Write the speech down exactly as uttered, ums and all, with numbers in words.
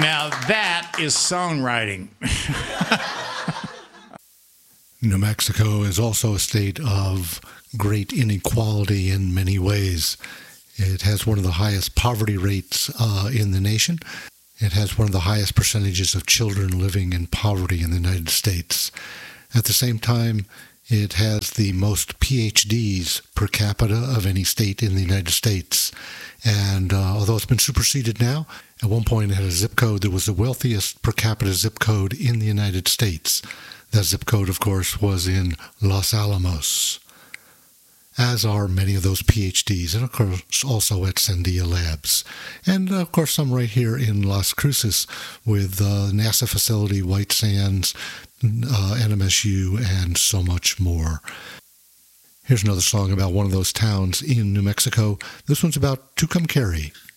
Now that is songwriting. New Mexico is also a state of great inequality in many ways. It has one of the highest poverty rates uh, in the nation. It has one of the highest percentages of children living in poverty in the United States. At the same time, it has the most P H Ds per capita of any state in the United States. And uh, although it's been superseded now, at one point it had a zip code that was the wealthiest per capita zip code in the United States. That zip code, of course, was in Los Alamos, as are many of those P H Ds, and of course also at Sandia Labs. And of course some right here in Las Cruces with uh, NASA facility, White Sands, uh, N M S U, and so much more. Here's another song about one of those towns in New Mexico. This one's about Tucumcari.